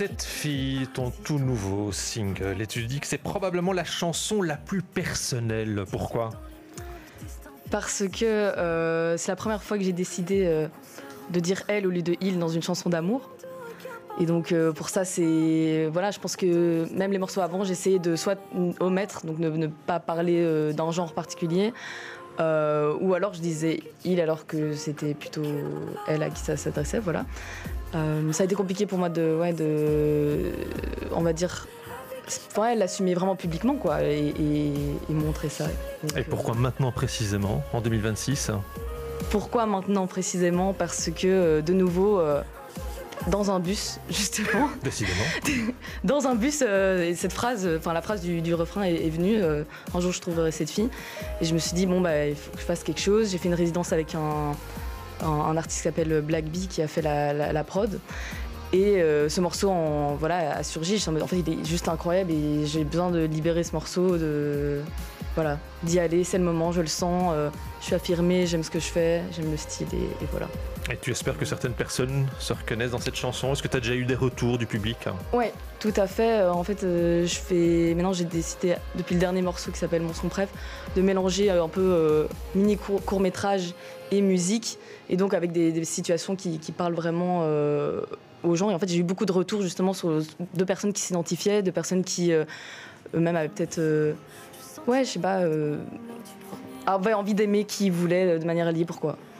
Cette fille, ton tout nouveau single, et tu dis que c'est probablement la chanson la plus personnelle. Pourquoi ? Parce que c'est la première fois que j'ai décidé de dire elle au lieu de il dans une chanson d'amour. Et donc pour ça, je pense que même les morceaux avant, j'essayais de soit omettre, donc ne pas parler d'un genre particulier, ou alors je disais il alors que c'était plutôt elle à qui ça s'adressait, voilà. Ça a été compliqué pour moi on va dire, l'assumer vraiment publiquement, quoi, et montrer ça. Donc, et pourquoi maintenant précisément, en 2026 ? Pourquoi maintenant précisément ? Parce que, de nouveau, dans un bus, justement. Décidément. Dans un bus, et cette phrase, la phrase du refrain est venue. Un jour, je trouverai cette fille. Et je me suis dit, il faut que je fasse quelque chose. J'ai fait une résidence avec un artiste qui s'appelle Black Bee qui a fait la prod. Et ce morceau a surgi. En fait, il est juste incroyable et j'ai besoin de libérer ce morceau, d'y aller. C'est le moment, je le sens. Je suis affirmée, j'aime ce que je fais, j'aime le style et voilà. Et tu espères que certaines personnes se reconnaissent dans cette chanson ? Est-ce que tu as déjà eu des retours du public ? Ouais, tout à fait. En fait, maintenant j'ai décidé, depuis le dernier morceau qui s'appelle Mon son préf, de mélanger un peu mini court-métrage et musique. Et donc avec des situations qui parlent vraiment aux gens. Et en fait, j'ai eu beaucoup de retours justement de personnes qui s'identifiaient, de personnes qui eux-mêmes avaient peut-être, avaient envie d'aimer qui ils voulaient de manière libre, quoi.